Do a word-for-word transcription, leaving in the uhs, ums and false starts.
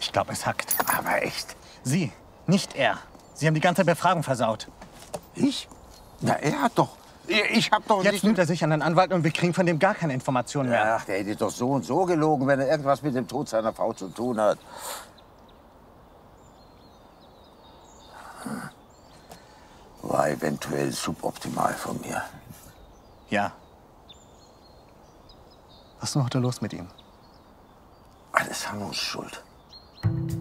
Ich glaube, es hackt. Aber echt? Sie, nicht er. Sie haben die ganze Befragung versaut. Ich? Na, er hat doch... Ich hab doch Jetzt nicht... nimmt er sich an den Anwalt und wir kriegen von dem gar keine Informationen mehr. Ach, der hätte doch so und so gelogen, wenn er irgendwas mit dem Tod seiner Frau zu tun hat. War eventuell suboptimal von mir. Ja. Was ist noch da los mit ihm? Alles Hannos Schuld.